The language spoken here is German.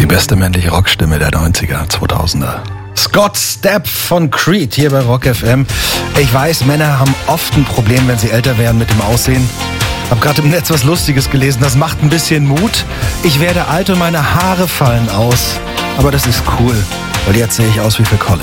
Die beste männliche Rockstimme der 90er, 2000er. Scott Stapp von Creed hier bei Rock FM. Ich weiß, Männer haben oft ein Problem, wenn sie älter werden mit dem Aussehen. Hab gerade im Netz was Lustiges gelesen, das macht ein bisschen Mut. Ich werde alt und meine Haare fallen aus. Aber das ist cool, weil jetzt sehe ich aus wie Phil Collins.